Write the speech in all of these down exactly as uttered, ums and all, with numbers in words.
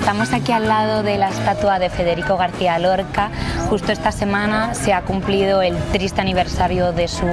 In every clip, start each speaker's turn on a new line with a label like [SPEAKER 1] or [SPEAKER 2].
[SPEAKER 1] Estamos aquí al lado de la estatua de Federico García Lorca. Justo esta semana se ha cumplido el triste aniversario de su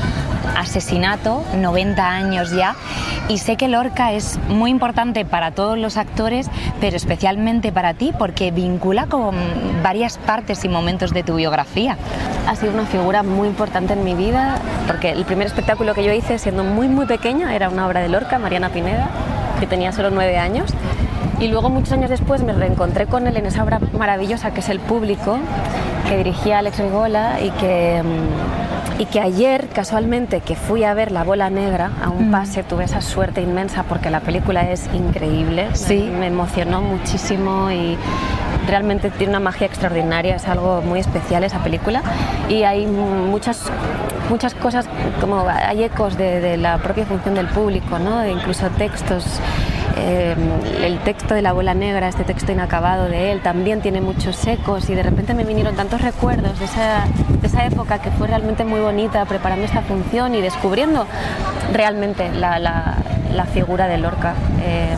[SPEAKER 1] asesinato, noventa años ya, y sé que Lorca es muy importante para todos los actores, pero especialmente para ti porque vincula con varias partes y momentos de tu biografía.
[SPEAKER 2] Ha sido una figura muy importante en mi vida, porque el primer espectáculo que yo hice siendo muy muy pequeña era una obra de Lorca, Mariana Pineda, que tenía solo nueve años, y luego muchos años después me reencontré con él en esa obra maravillosa que es El Público, que dirigía Alex Rigola y que... Y que ayer, casualmente, que fui a ver La Bola Negra a un pase, mm. tuve esa suerte inmensa porque la película es increíble,
[SPEAKER 1] sí.
[SPEAKER 2] me, me emocionó muchísimo y realmente tiene una magia extraordinaria, es algo muy especial esa película y hay muchas, muchas cosas, como hay ecos de, de la propia función del público, ¿no? De incluso textos. Eh, el texto de La Bola Negra, este texto inacabado de él, también tiene muchos ecos y de repente me vinieron tantos recuerdos de esa, de esa época que fue realmente muy bonita preparando esta función y descubriendo realmente la, la, la figura de Lorca. Eh,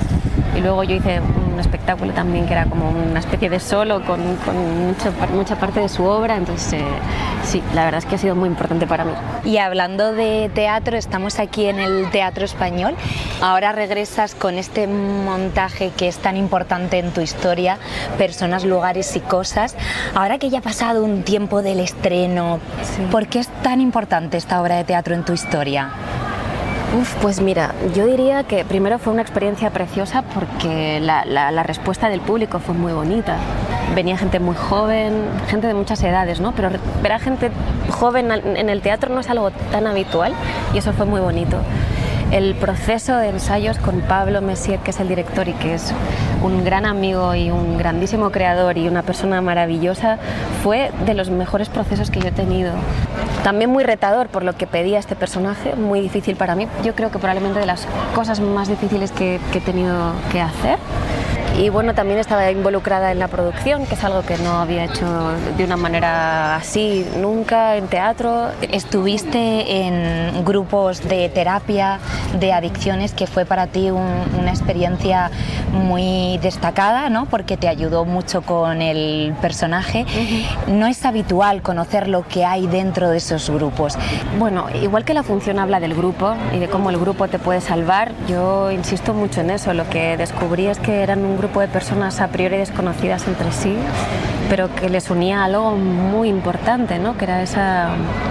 [SPEAKER 2] y luego yo hice un espectáculo también que era como una especie de solo con, con mucha, mucha parte de su obra, entonces eh, sí, la verdad es que ha sido muy importante para mí.
[SPEAKER 1] Y hablando de teatro, estamos aquí en el Teatro Español, ahora regresas con este montaje que es tan importante en tu historia, Personas, Lugares y Cosas. Ahora que ya ha pasado un tiempo del estreno, sí. ¿Por qué es tan importante esta obra de teatro en tu historia?
[SPEAKER 2] Uf, pues mira, yo diría que primero fue una experiencia preciosa porque la, la, la respuesta del público fue muy bonita. Venía gente muy joven, gente de muchas edades, ¿no? Pero ver a gente joven en el teatro no es algo tan habitual y eso fue muy bonito. El proceso de ensayos con Pablo Messier, que es el director y que es un gran amigo y un grandísimo creador y una persona maravillosa, fue de los mejores procesos que yo he tenido. También muy retador por lo que pedía este personaje, muy difícil para mí. Yo creo que probablemente de las cosas más difíciles que, que he tenido que hacer. Y bueno, también estaba involucrada en la producción, que es algo que no había hecho de una manera así nunca en teatro.
[SPEAKER 1] Estuviste en grupos de terapia de adicciones, que fue para ti un, una experiencia muy destacada, ¿no? Porque te ayudó mucho con el personaje. Uh-huh. No es habitual conocer lo que hay dentro de esos grupos.
[SPEAKER 2] Bueno, igual que la función habla del grupo y de cómo el grupo te puede salvar, yo insisto mucho en eso. Lo que descubrí es que eran un grupo de personas a priori desconocidas entre sí, pero que les unía algo muy importante, ¿no? Que era esa,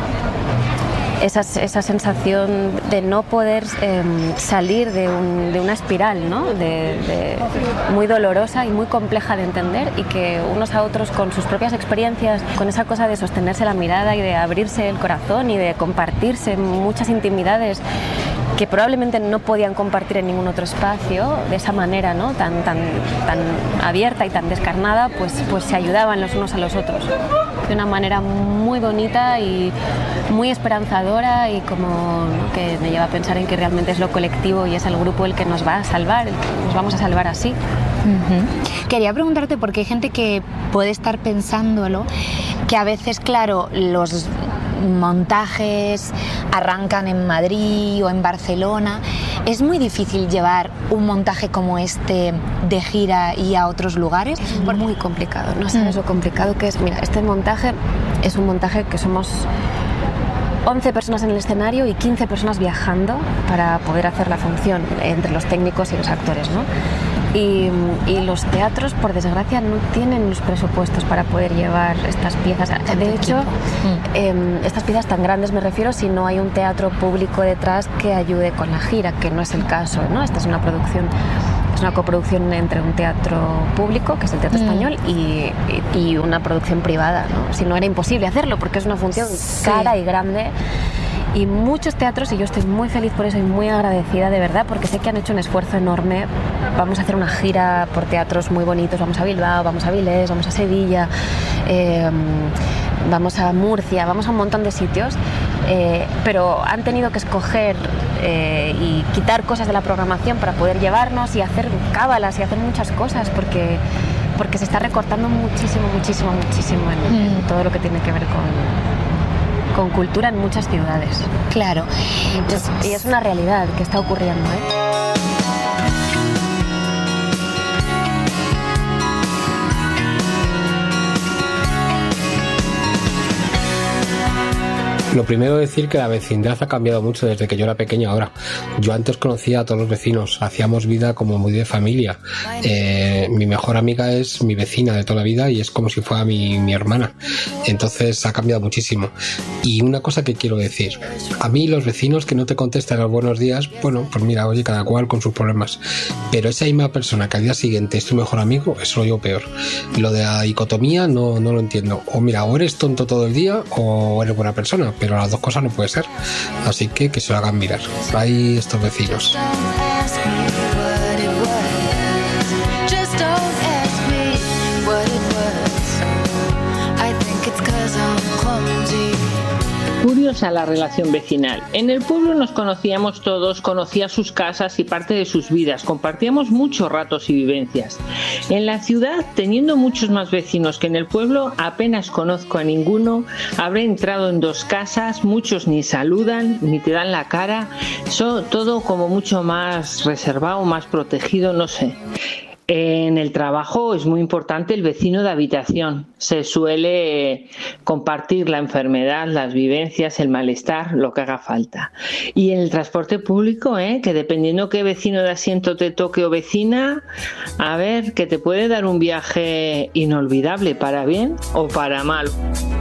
[SPEAKER 2] esa, esa sensación de no poder eh, salir de, un, de una espiral, ¿no? de, de, muy dolorosa y muy compleja de entender, y que unos a otros con sus propias experiencias, con esa cosa de sostenerse la mirada y de abrirse el corazón y de compartirse muchas intimidades que probablemente no podían compartir en ningún otro espacio, de esa manera, ¿no? tan, tan, tan abierta y tan descarnada, pues, pues se ayudaban los unos a los otros de una manera muy bonita y muy esperanzadora, y como, ¿no? que me lleva a pensar en que realmente es lo colectivo y es el grupo el que nos va a salvar, el que nos vamos a salvar así.
[SPEAKER 1] Uh-huh. Quería preguntarte, porque hay gente que puede estar pensándolo, que a veces, claro, los montajes arrancan en Madrid o en Barcelona. ¿Es muy difícil llevar un montaje como este de gira y a otros lugares?
[SPEAKER 2] Es muy complicado, no sabes lo complicado que es. Mira, este montaje es un montaje que somos once personas en el escenario y quince personas viajando para poder hacer la función, entre los técnicos y los actores, ¿no? Y, y los teatros, por desgracia, no tienen los presupuestos para poder llevar estas piezas. De hecho, mm. eh, estas piezas tan grandes, me refiero, si no hay un teatro público detrás que ayude con la gira, que no es el caso, ¿no? Esta es una producción, es una coproducción entre un teatro público, que es el Teatro mm. Español, y, y, y una producción privada, ¿no? Si no, era imposible hacerlo, porque es una función sí. cara y grande. Y muchos teatros, y yo estoy muy feliz por eso y muy agradecida de verdad, porque sé que han hecho un esfuerzo enorme. Vamos a hacer una gira por teatros muy bonitos, vamos a Bilbao, vamos a Vilés, vamos a Sevilla, eh, vamos a Murcia, vamos a un montón de sitios, eh, pero han tenido que escoger eh, y quitar cosas de la programación para poder llevarnos y hacer cábalas y hacer muchas cosas, porque, porque se está recortando muchísimo, muchísimo, muchísimo en, mm. en todo lo que tiene que ver con... con cultura en muchas ciudades.
[SPEAKER 1] Claro.
[SPEAKER 2] Muchas, y es una realidad que está ocurriendo, ¿eh?
[SPEAKER 3] Lo primero decir que la vecindad ha cambiado mucho desde que yo era pequeño ahora. Yo antes conocía a todos los vecinos, hacíamos vida como muy de familia. Eh, mi mejor amiga es mi vecina de toda la vida y es como si fuera mi, mi hermana. Entonces ha cambiado muchísimo. Y una cosa que quiero decir, a mí los vecinos que no te contestan los buenos días, bueno, pues mira, oye, cada cual con sus problemas. Pero esa misma persona que al día siguiente es tu mejor amigo, eso lo llevo peor. Lo de la dicotomía no, no lo entiendo. O mira, o eres tonto todo el día o eres buena persona, pero las dos cosas no puede ser. Así que que se lo hagan mirar. Hay estos vecinos.
[SPEAKER 4] Curiosa la relación vecinal. En el pueblo nos conocíamos todos, conocía sus casas y parte de sus vidas, compartíamos muchos ratos y vivencias. En la ciudad, teniendo muchos más vecinos que en el pueblo, apenas conozco a ninguno, habré entrado en dos casas, muchos ni saludan, ni te dan la cara, so, todo como mucho más reservado, más protegido, no sé. En el trabajo es muy importante el vecino de habitación. Se suele compartir la enfermedad, las vivencias, el malestar, lo que haga falta. Y en el transporte público, ¿eh? Que dependiendo qué vecino de asiento te toque o vecina, a ver, que te puede dar un viaje inolvidable para bien o para mal.